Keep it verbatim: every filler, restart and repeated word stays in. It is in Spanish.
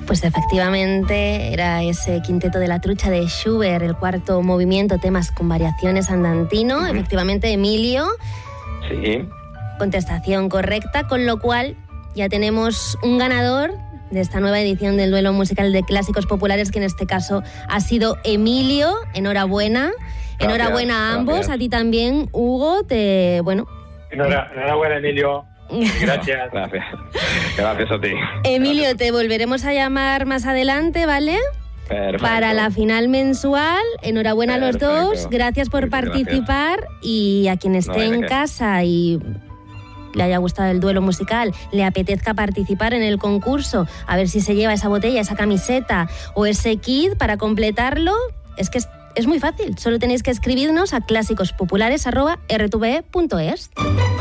Pues efectivamente era ese quinteto de la trucha de Schubert, el cuarto movimiento, temas con variaciones andantino. Uh-huh. Efectivamente, Emilio. Sí. Contestación correcta, con lo cual ya tenemos un ganador de esta nueva edición del duelo musical de clásicos populares, que en este caso ha sido Emilio. Enhorabuena. Gracias, Enhorabuena a ambos. Gracias. A ti también, Hugo. Te, bueno. Enhorabuena, Emilio. Gracias. Gracias. Gracias a ti. Emilio, Gracias. te volveremos a llamar más adelante, ¿vale? Perfecto. Para la final mensual. Enhorabuena Perfecto. a los dos. Gracias por Muchas participar. Gracias. Y a quien esté no, en casa y le haya gustado el duelo musical, le apetezca participar en el concurso, a ver si se lleva esa botella, esa camiseta o ese kit para completarlo, es que es, es muy fácil. Solo tenéis que escribirnos a clásicos populares arroba r t v e punto es.